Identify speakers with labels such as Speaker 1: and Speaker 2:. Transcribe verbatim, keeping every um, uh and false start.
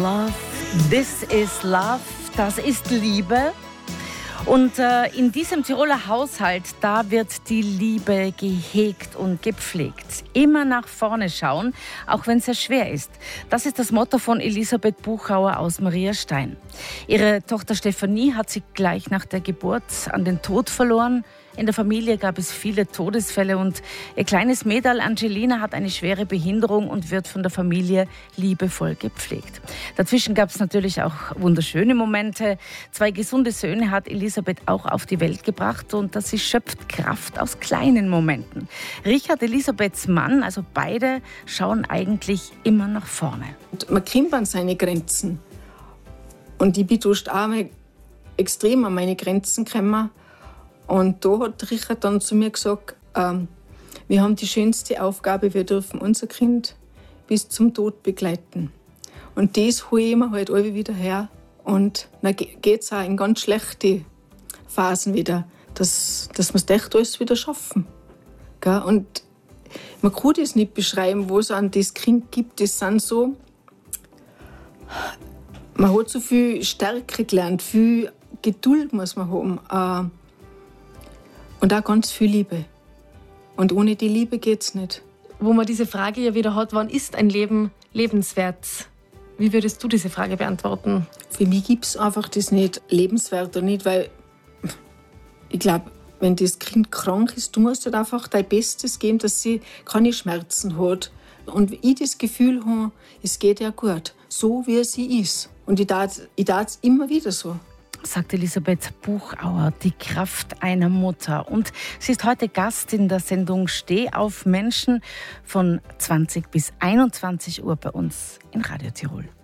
Speaker 1: Love, this is love, das ist Liebe. Und äh, in diesem Tiroler Haushalt, da wird die Liebe gehegt und gepflegt. Immer nach vorne schauen, auch wenn es sehr schwer ist. Das ist das Motto von Elisabeth Buchauer aus Mariastein. Ihre Tochter Stefanie hat sie gleich nach der Geburt an den Tod verloren. In der Familie gab es viele Todesfälle und ihr kleines Mädel Angelina hat eine schwere Behinderung und wird von der Familie liebevoll gepflegt. Dazwischen gab es natürlich auch wunderschöne Momente. Zwei gesunde Söhne hat Elisabeth auch auf die Welt gebracht und dass sie schöpft Kraft aus kleinen Momenten. Richard, Elisabeths Mann, also beide schauen eigentlich immer nach vorne.
Speaker 2: Und man kommt an seine Grenzen. Und ich bin durch auch extrem an meine Grenzen gekommen. Und da hat Richard dann zu mir gesagt, ähm, wir haben die schönste Aufgabe, wir dürfen unser Kind bis zum Tod begleiten. Und das hole ich mir halt alle wieder her. Und dann geht es auch in ganz schlechte Phasen wieder, dass, dass wir es echt alles wieder schaffen. Gell? Und man kann das nicht beschreiben, wo es an das Kind gibt. Das sind so, man hat so viel Stärke gelernt, viel Geduld muss man haben. Äh, Und auch ganz viel Liebe. Und ohne die Liebe geht's nicht.
Speaker 3: Wo man diese Frage ja wieder hat, wann ist ein Leben lebenswert? Wie würdest du diese Frage beantworten?
Speaker 2: Für mich gibt's einfach das nicht lebenswert oder nicht, weil ich glaube, wenn das Kind krank ist, du musst halt einfach dein Bestes geben, dass sie keine Schmerzen hat. Und ich das Gefühl habe, es geht ja gut, so wie sie ist. Und ich tat ich tat's immer wieder so.
Speaker 1: Sagt Elisabeth Buchauer, die Kraft einer Mutter. Und sie ist heute Gast in der Sendung Steh auf Menschen von zwanzig bis einundzwanzig Uhr bei uns in Radio Tirol.